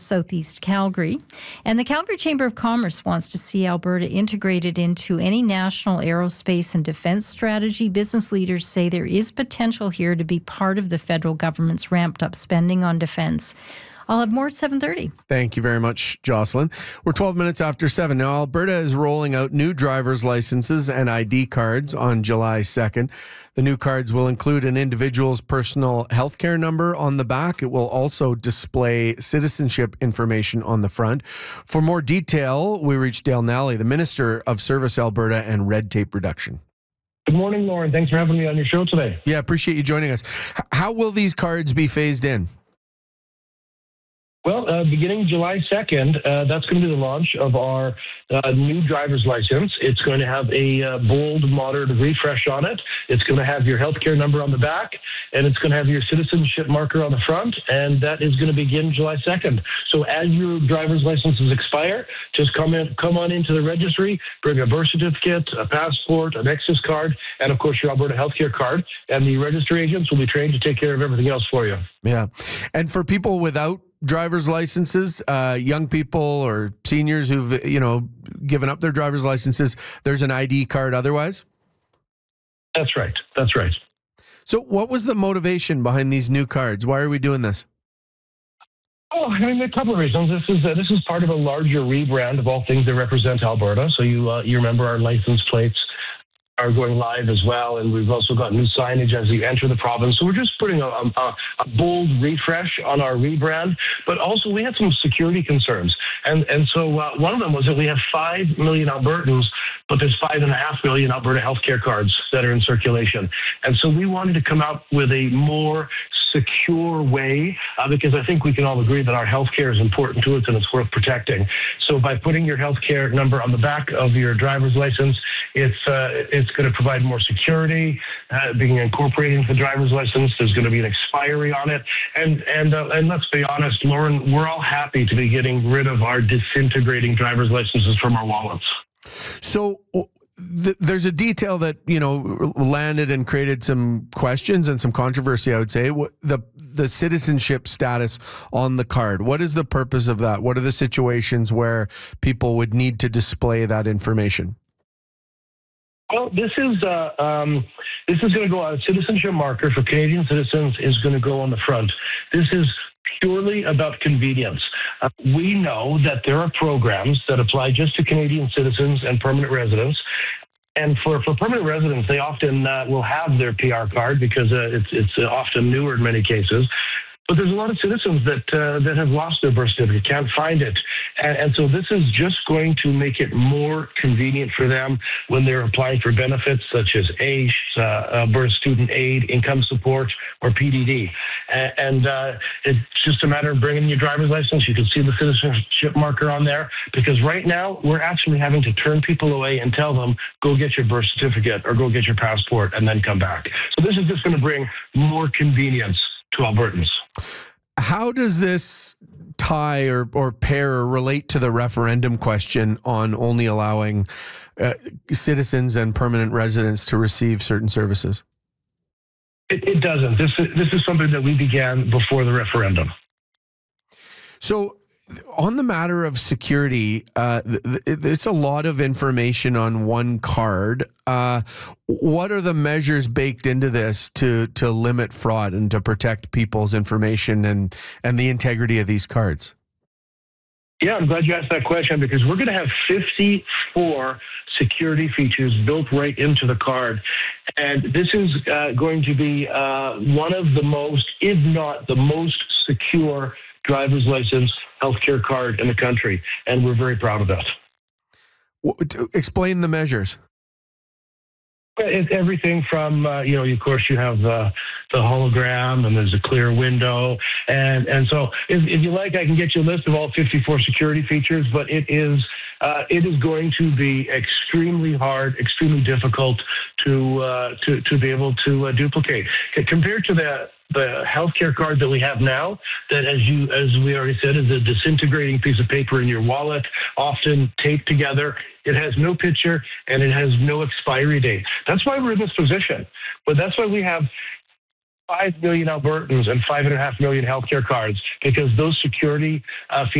southeast Calgary. And the Calgary Chamber of Commerce wants to see Alberta integrated into any national aerospace and defense strategy. Business leaders say there is potential here to be part of the federal government's ramped up spending on defense. I'll have more at 7:30. Thank you very much, Jocelyn. We're 12 minutes after 7. Now, Alberta is rolling out new driver's licenses and ID cards on July 2nd. The new cards will include an individual's personal healthcare number on the back. It will also display citizenship information on the front. For more detail, we reached Dale Nally, the Minister of Service Alberta and Red Tape Reduction. Good morning, Lauren. Thanks for having me on your show today. Yeah, appreciate you joining us. How will these cards be phased in? Well, beginning July 2nd, that's going to be the launch of our new driver's license. It's going to have a bold, modern refresh on it. It's going to have your healthcare number on the back, and it's going to have your citizenship marker on the front, and that is going to begin July 2nd. So as your driver's licenses expire, just come on into the registry, bring a birth certificate, a passport, an Nexus card, and of course your Alberta healthcare card, and the registry agents will be trained to take care of everything else for you. Yeah. And for people without driver's licenses, young people or seniors who've, given up their driver's licenses, there's an ID card otherwise? That's right. That's right. So what was the motivation behind these new cards? Why are we doing this? Oh, I mean, a couple of reasons. This is part of a larger rebrand of all things that represent Alberta. So you remember our license plates are going live as well, and we've also got new signage as you enter the province. So we're just putting a bold refresh on our rebrand, but also we had some security concerns. And so one of them was that we have 5 million Albertans, but there's 5.5 million Alberta healthcare cards that are in circulation. And so we wanted to come out with a more secure way, because I think we can all agree that our healthcare is important to us and it's worth protecting. So by putting your healthcare number on the back of your driver's license, it's going to provide more security, being incorporated into the driver's license. There's going to be an expiry on it, and let's be honest, Lauren, we're all happy to be getting rid of our disintegrating driver's licenses from our wallets. So there's a detail that, landed and created some questions and some controversy, I would say. The citizenship status on the card. What is the purpose of that? What are the situations where people would need to display that information? Well, this is going to go on a citizenship marker for Canadian citizens is going to go on the front. This is purely about convenience. We know that there are programs that apply just to Canadian citizens and permanent residents. And for permanent residents, they often will have their PR card because it's often newer in many cases. But there's a lot of citizens that have lost their birth certificate, can't find it. And so this is just going to make it more convenient for them when they're applying for benefits such as AISH, Birth Student Aid, Income Support, or PDD. And it's just a matter of bringing your driver's license. You can see the citizenship marker on there, because right now we're actually having to turn people away and tell them, go get your birth certificate or go get your passport and then come back. So this is just going to bring more convenience to Albertans. How does this tie or pair or relate to the referendum question on only allowing citizens and permanent residents to receive certain services? It doesn't. This is something that we began before the referendum. So on the matter of security, it's a lot of information on one card. What are the measures baked into this to limit fraud and to protect people's information and the integrity of these cards? Yeah, I'm glad you asked that question, because we're going to have 54 security features built right into the card. And this is going to be one of the most, if not the most secure driver's license healthcare card in the country. And we're very proud of that. Explain the measures. It's everything from, of course, you have the hologram, and there's a clear window. And so if you like, I can get you a list of all 54 security features, but it is going to be extremely hard, extremely difficult to be able to duplicate. Compared to the healthcare card that we have now, that as we already said, is a disintegrating piece of paper in your wallet, often taped together. It has no picture and it has no expiry date. That's why we're in this position. But that's why we have 5 million Albertans and 5.5 million healthcare cards, because those security features